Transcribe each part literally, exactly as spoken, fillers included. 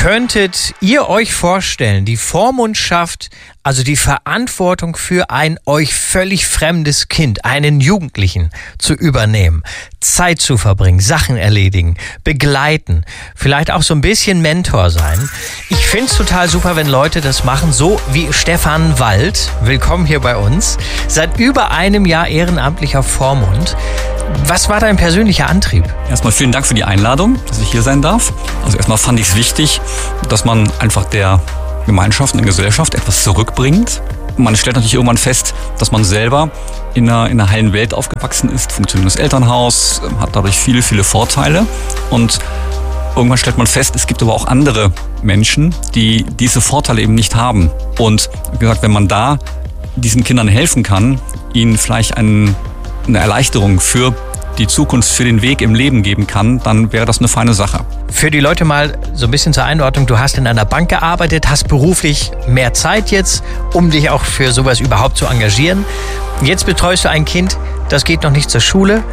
Könntet ihr euch vorstellen, die Vormundschaft, also die Verantwortung für ein euch völlig fremdes Kind, einen Jugendlichen, zu übernehmen, Zeit zu verbringen, Sachen erledigen, begleiten, vielleicht auch so ein bisschen Mentor sein? Ich finde es total super, wenn Leute das machen, so wie Stefan Wald. Willkommen hier bei uns. Seit über einem Jahr ehrenamtlicher Vormund. Was war dein persönlicher Antrieb? Erstmal vielen Dank für die Einladung, dass ich hier sein darf. Also erstmal fand ich es wichtig, dass man einfach der Gemeinschaft und der Gesellschaft etwas zurückbringt. Man stellt natürlich irgendwann fest, dass man selber in einer, in einer heilen Welt aufgewachsen ist, funktionierendes Elternhaus, hat dadurch viele, viele Vorteile. Und irgendwann stellt man fest, es gibt aber auch andere Menschen, die diese Vorteile eben nicht haben. Und wie gesagt, wenn man da diesen Kindern helfen kann, ihnen vielleicht einen eine Erleichterung für die Zukunft, für den Weg im Leben geben kann, dann wäre das eine feine Sache. Für die Leute mal so ein bisschen zur Einordnung. Du hast in einer Bank gearbeitet, hast beruflich mehr Zeit jetzt, um dich auch für sowas überhaupt zu engagieren. Jetzt betreust du ein Kind, das geht noch nicht zur Schule.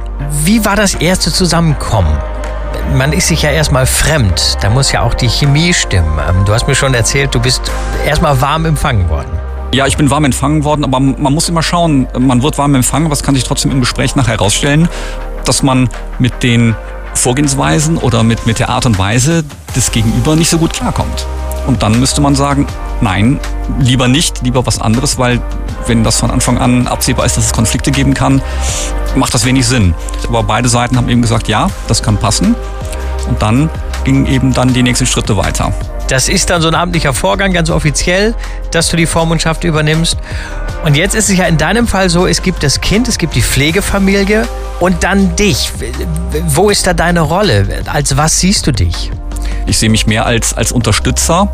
Wie war das erste Zusammenkommen? Man ist sich ja erstmal fremd. Da muss ja auch die Chemie stimmen. Du hast mir schon erzählt, du bist erstmal warm empfangen worden. Ja, ich bin warm empfangen worden, aber man muss immer schauen, man wird warm empfangen, aber es kann sich trotzdem im Gespräch nachher herausstellen, dass man mit den Vorgehensweisen oder mit, mit der Art und Weise des Gegenüber nicht so gut klarkommt. Und dann müsste man sagen, nein, lieber nicht, lieber was anderes, weil wenn das von Anfang an absehbar ist, dass es Konflikte geben kann, macht das wenig Sinn. Aber beide Seiten haben eben gesagt, ja, das kann passen. Und dann gingen eben dann die nächsten Schritte weiter. Das ist dann so ein amtlicher Vorgang, ganz offiziell, dass du die Vormundschaft übernimmst. Und jetzt ist es ja in deinem Fall so, es gibt das Kind, es gibt die Pflegefamilie und dann dich. Wo ist da deine Rolle? Als was siehst du dich? Ich sehe mich mehr als, als Unterstützer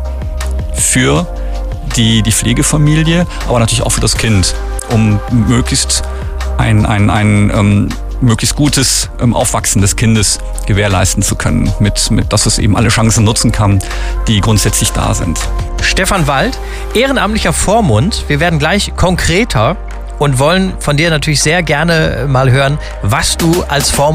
für die, die Pflegefamilie, aber natürlich auch für das Kind, um möglichst ein, ein, ein ähm, möglichst gutes ähm, Aufwachsen des Kindes gewährleisten zu können, mit, mit, dass es eben alle Chancen nutzen kann, die grundsätzlich da sind. Stefan Wald, ehrenamtlicher Vormund. Wir werden gleich konkreter und wollen von dir natürlich sehr gerne mal hören, was du als Vormund